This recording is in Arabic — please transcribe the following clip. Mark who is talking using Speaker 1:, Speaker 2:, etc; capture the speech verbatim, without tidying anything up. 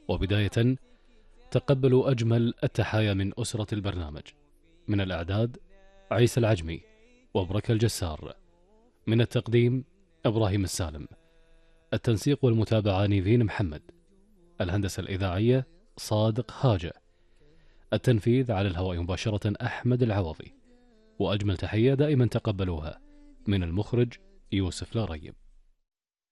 Speaker 1: وبداية تقبلوا أجمل التحايا من أسرة البرنامج. من الإعداد عيسى العجمي وبركة الجسار. من التقديم إبراهيم السالم. التنسيق والمتابعة نيفين محمد. الهندسة الإذاعية صادق خاجة. التنفيذ على الهواء مباشرة أحمد العوضي. وأجمل تحية دائما تقبلوها من المخرج يوسف لاريب.